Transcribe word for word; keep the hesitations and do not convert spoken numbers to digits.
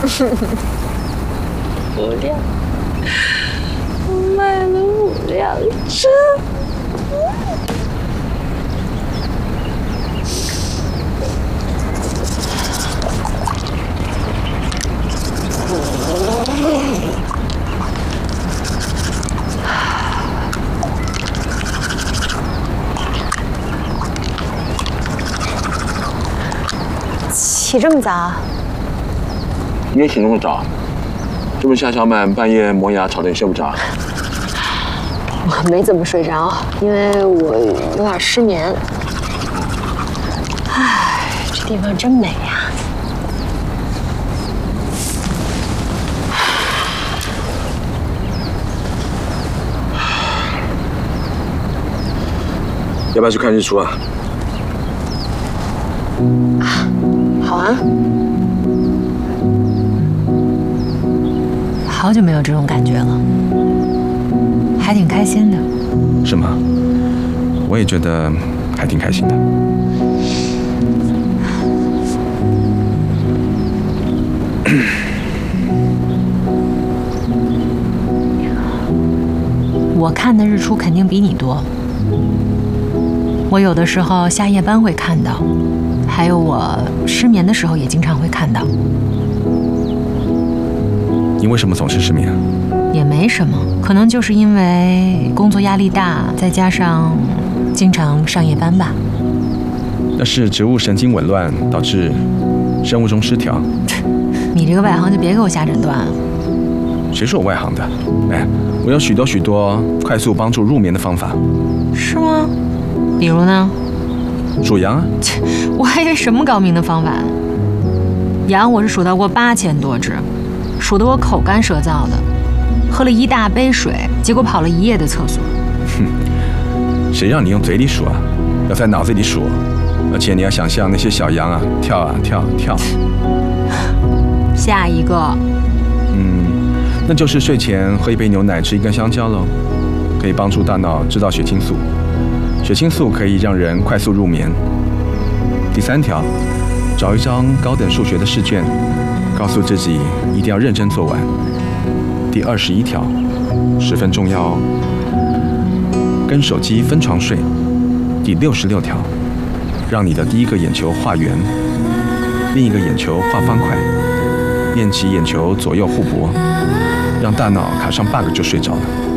五辆，我买了五辆车。 起这么早？ 你也起那么早？这么夏小满半夜磨牙吵得你睡不着？ 我没怎么睡着，因为我有点失眠。唉，这地方真美呀！ 要不要去看日出啊？ 啊，好啊。 好久没有这种感觉了，还挺开心的。 是吗？我也觉得还挺开心的。 我看的日出肯定比你多。我有的时候下夜班会看到，还有我失眠的时候也经常会看到。 你为什么总是失眠啊？ 也没什么，可能就是因为工作压力大，再加上经常上夜班吧。 那是植物神经紊乱导致生物钟失调。 你这个外行就别给我下诊断了。 谁说我外行的？哎，我有许多许多快速帮助入眠的方法。 是吗？比如呢？ 数羊啊。 我还以为什么高明的方法。羊我是数到过八千多只，数得我口干舌燥的，喝了一大杯水，结果跑了一夜的厕所。 哼，谁让你用嘴里数啊？要在脑子里数，而且你要想象那些小羊啊跳啊跳啊跳。 下一个。 嗯，那就是睡前喝一杯牛奶，吃一根香蕉喽，可以帮助大脑制造血清素。血清素可以让人快速入眠。第三条，找一张高等数学的试卷，告诉自己一定要认真做完。第二十一条，十分重要哦，跟手机分床睡。第六十六条，让你的第一个眼球画圆，另一个眼球画方块，练习眼球左右互搏，让大脑卡上 bug 就睡着了。